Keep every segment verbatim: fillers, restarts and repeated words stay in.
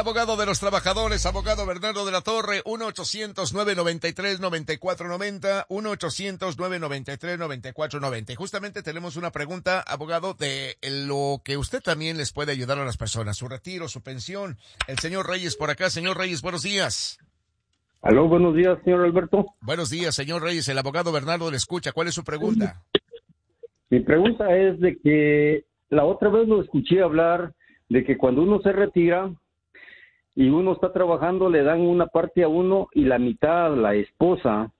abogado de los trabajadores, abogado Bernardo de la Torre, uno ochocientos nueve noventa y tres noventa y cuatro noventa, uno ochocientos nueve noventa y tres noventa y cuatro noventa. Y justamente tenemos una pregunta, abogado, de lo que usted también les puede ayudar a las personas, su retiro, su pensión. El señor Reyes por acá. Señor Reyes, buenos días. Aló, buenos días, señor Alberto. Buenos días, señor Reyes. El abogado Bernardo le escucha. ¿Cuál es su pregunta? Mi pregunta es de que la otra vez lo escuché hablar de que cuando uno se retira y uno está trabajando, le dan una parte a uno y la mitad a la esposa.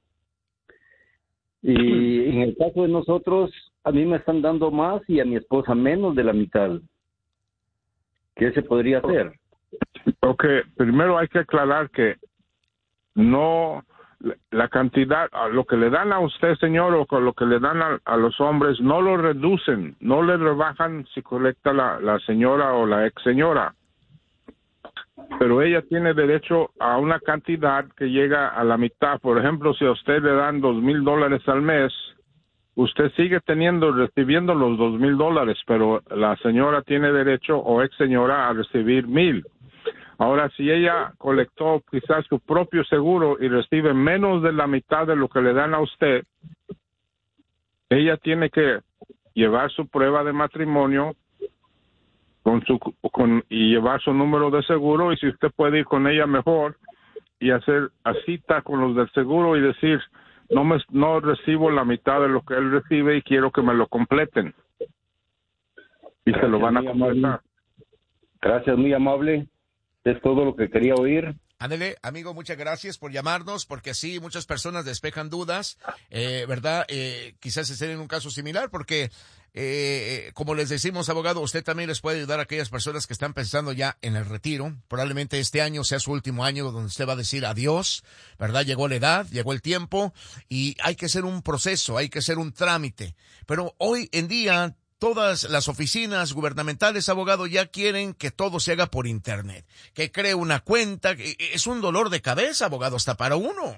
Y en el caso de nosotros, a mí me están dando más y a mi esposa menos de la mitad. ¿Qué se podría hacer? Ok, primero hay que aclarar que no, la cantidad, lo que le dan a usted, señor, o con lo que le dan a, a los hombres, no lo reducen, no le rebajan si colecta la, la señora o la ex señora. Pero ella tiene derecho a una cantidad que llega a la mitad. Por ejemplo, si a usted le dan dos mil dólares al mes, usted sigue teniendo, recibiendo los dos mil dólares, pero la señora tiene derecho, o ex señora, a recibir mil. Ahora, si ella colectó quizás su propio seguro y recibe menos de la mitad de lo que le dan a usted, ella tiene que llevar su prueba de matrimonio con su con y llevar su número de seguro, y si usted puede ir con ella mejor y hacer a cita con los del seguro y decir, no me no recibo la mitad de lo que él recibe y quiero que me lo completen. Y Gracias, se lo van a completar. Gracias, muy amable. Es todo lo que quería oír. Ándele, amigo, muchas gracias por llamarnos, porque así muchas personas despejan dudas, eh, ¿verdad? Eh, quizás estén en un caso similar, porque, eh, como les decimos, abogado, usted también les puede ayudar a aquellas personas que están pensando ya en el retiro. Probablemente este año sea su último año donde usted va a decir adiós, ¿verdad? Llegó la edad, llegó el tiempo, y hay que hacer un proceso, hay que hacer un trámite. Pero hoy en día, todas las oficinas gubernamentales, abogado, ya quieren que todo se haga por internet, que cree una cuenta. Es un dolor de cabeza, abogado, hasta para uno.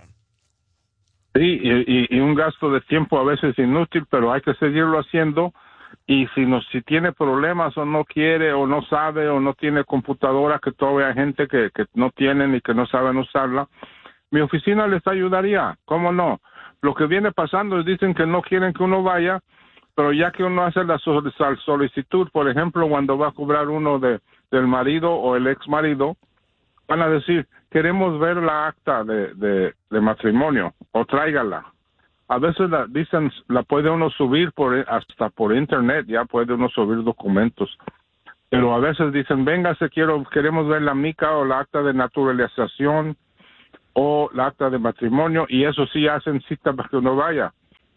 Sí, y, y, y un gasto de tiempo a veces inútil, pero hay que seguirlo haciendo. Y si no, si tiene problemas o no quiere o no sabe o no tiene computadora, que todavía hay gente que, que no tienen y que no saben usarla, mi oficina les ayudaría. ¿Cómo no? Lo que viene pasando es dicen que no quieren que uno vaya, pero ya que uno hace la solicitud, por ejemplo, cuando va a cobrar uno de del marido o el ex marido, van a decir, queremos ver la acta de, de, de matrimonio, o tráigala. A veces la dicen, la puede uno subir por hasta por internet, ya puede uno subir documentos. Pero a veces dicen, véngase, quiero, queremos ver la mica o la acta de naturalización o la acta de matrimonio, y eso sí hacen cita para que uno vaya.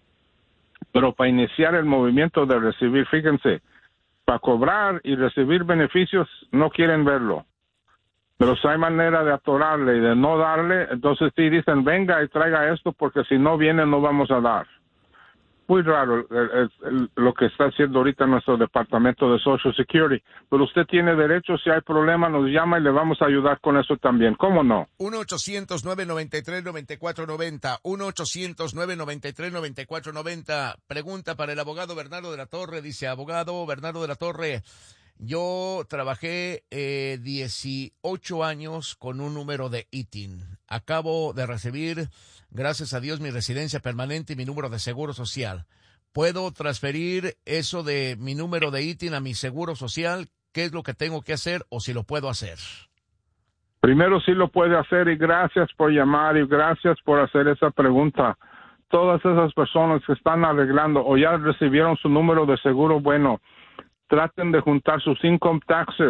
Pero para iniciar el movimiento de recibir, fíjense, para cobrar y recibir beneficios no quieren verlo. Pero si hay manera de atorarle y de no darle, entonces sí dicen, venga y traiga esto porque si no viene no vamos a dar. Muy raro el, el, el, lo que está haciendo ahorita nuestro departamento de Social Security. Pero usted tiene derecho, si hay problema nos llama y le vamos a ayudar con eso también. ¿Cómo no? uno ochocientos nueve noventa y tres noventa y cuatro noventa, uno ochocientos nueve noventa y tres noventa y cuatro noventa. Pregunta para el abogado Bernardo de la Torre. Dice, abogado Bernardo de la Torre, yo trabajé eh, dieciocho años con un número de I T I N. Acabo de recibir, gracias a Dios, mi residencia permanente y mi número de seguro social. ¿Puedo transferir eso de mi número de I T I N a mi seguro social? ¿Qué es lo que tengo que hacer o si lo puedo hacer? Primero sí lo puede hacer, y gracias por llamar y gracias por hacer esa pregunta. Todas esas personas que están arreglando o ya recibieron su número de seguro, bueno, traten de juntar sus income taxes.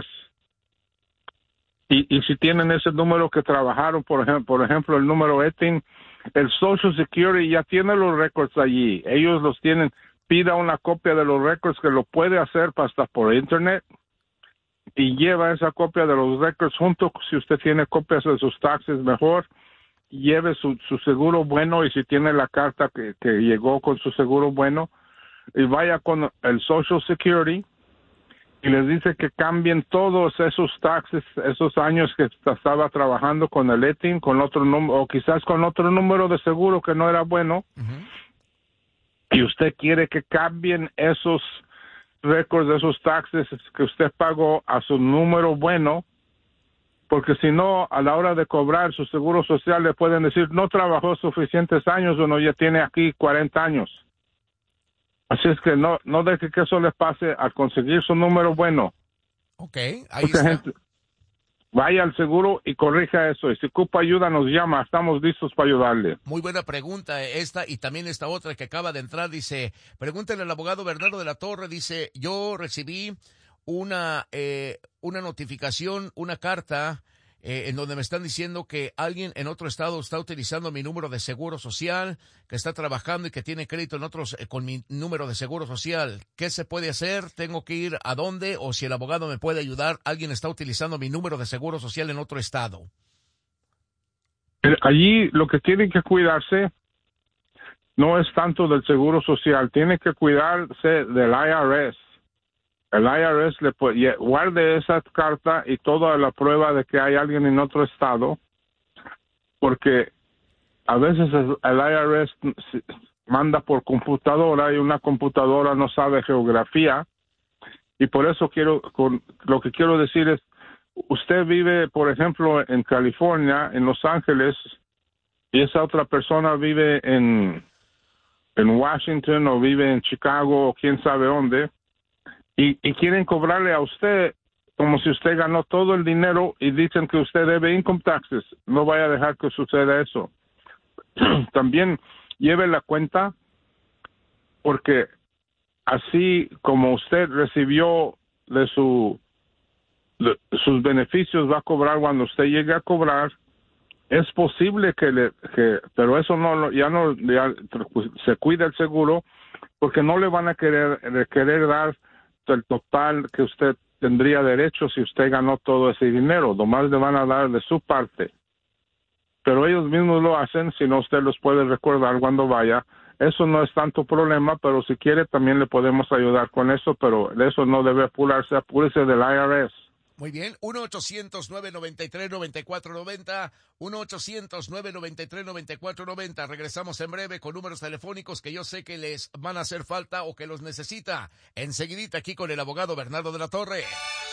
Y, y si tienen ese número que trabajaron, por ejemplo, por ejemplo el número E T I N, el Social Security ya tiene los récords allí. Ellos los tienen. Pida una copia de los récords, que lo puede hacer hasta por internet, y lleva esa copia de los récords junto. Si usted tiene copias de sus taxes, mejor. Lleve su, su seguro bueno, y si tiene la carta que, que llegó con su seguro bueno, y vaya con el Social Security y les dice que cambien todos esos taxes, esos años que estaba trabajando con el E T I N, con otro número, o quizás con otro número de seguro que no era bueno, uh-huh. Y usted quiere que cambien esos récords de esos taxes que usted pagó a su número bueno, porque si no, a la hora de cobrar su seguro social le pueden decir no trabajó suficientes años o no, ya tiene aquí cuarenta años. Así es que no no deje que eso les pase al conseguir su número bueno. Ok, ahí Mucha está. gente, vaya al seguro y corrija eso. Y si ocupa ayuda, nos llama. Estamos listos para ayudarle. Muy buena pregunta esta y también esta otra que acaba de entrar. Dice, pregúntale al abogado Bernardo de la Torre. Dice, yo recibí una, eh, una notificación, una carta eh, en donde me están diciendo que alguien en otro estado está utilizando mi número de seguro social, que está trabajando y que tiene crédito en otros eh, con mi número de seguro social. ¿Qué se puede hacer? ¿Tengo que ir a dónde? O si el abogado me puede ayudar, alguien está utilizando mi número de seguro social en otro estado. Allí lo que tienen que cuidarse no es tanto del seguro social, tiene que cuidarse del I R S. El I R S le puede, guarde esa carta y toda la prueba de que hay alguien en otro estado, porque a veces el, el I R S manda por computadora y una computadora no sabe geografía, y por eso quiero, con, lo que quiero decir es, usted vive, por ejemplo, en California, en Los Ángeles, y esa otra persona vive en, en Washington o vive en Chicago o quién sabe dónde, y, y quieren cobrarle a usted como si usted ganó todo el dinero y dicen que usted debe income taxes. No vaya a dejar que suceda eso. También lleve la cuenta, porque así como usted recibió de su de sus beneficios, va a cobrar cuando usted llegue a cobrar. Es posible que le que pero eso no ya no ya, se cuida el seguro, porque no le van a querer querer dar el total que usted tendría derecho si usted ganó todo ese dinero. Nomás le van a dar de su parte, pero ellos mismos lo hacen. Si no, usted los puede recordar cuando vaya. Eso no es tanto problema, pero si quiere también le podemos ayudar con eso, pero de eso no debe apurarse, apúrese del I R S. Muy bien, uno ochocientos nueve noventa y tres noventa y cuatro noventa, uno ochocientos nueve noventa y tres noventa y cuatro noventa. Regresamos en breve con números telefónicos que yo sé que les van a hacer falta o que los necesita. Enseguidita aquí con el abogado Bernardo de la Torre.